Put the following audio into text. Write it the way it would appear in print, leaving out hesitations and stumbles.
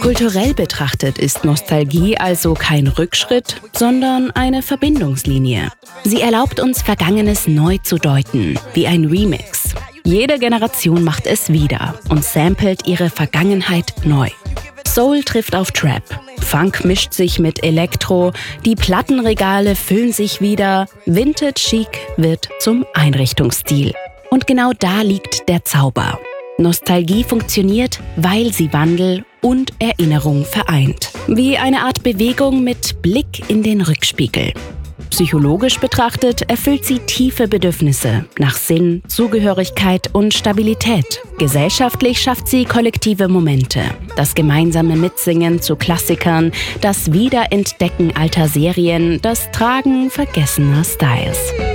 Kulturell betrachtet ist Nostalgie also kein Rückschritt, sondern eine Verbindungslinie. Sie erlaubt uns, Vergangenes neu zu deuten, wie ein Remix. Jede Generation macht es wieder und samplet ihre Vergangenheit neu. Soul trifft auf Trap, Funk mischt sich mit Elektro, die Plattenregale füllen sich wieder, Vintage Chic wird zum Einrichtungsstil. Und genau da liegt der Zauber. Nostalgie funktioniert, weil sie Wandel und Erinnerung vereint. Wie eine Art Bewegung mit Blick in den Rückspiegel. Psychologisch betrachtet erfüllt sie tiefe Bedürfnisse nach Sinn, Zugehörigkeit und Stabilität. Gesellschaftlich schafft sie kollektive Momente. Das gemeinsame Mitsingen zu Klassikern, das Wiederentdecken alter Serien, das Tragen vergessener Styles.